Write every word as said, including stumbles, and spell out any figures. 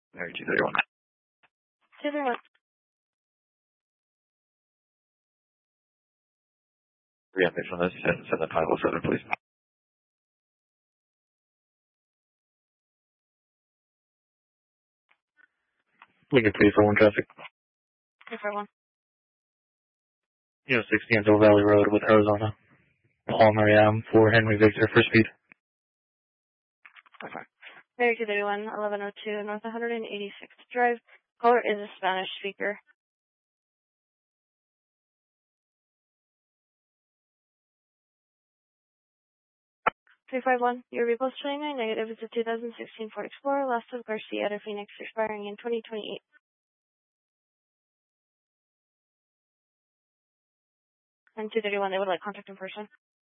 Mary two thirty-one. two thirty-one. Reaffirmation on this, send, send the final seven, please. Lincoln three four one traffic. three four one. You know, sixty Anvil Valley Road with Arizona. Paul Mariam for Henry Victor for speed. Okay. Mary two thirty-one, eleven oh two, North one eighty-sixth Drive. Caller is a Spanish speaker. three five one, your repulse twenty-nine negative is a two thousand sixteen Ford Explorer, last of Garcia to Phoenix, expiring in twenty twenty-eight. And two thirty-one, they would like contact in person.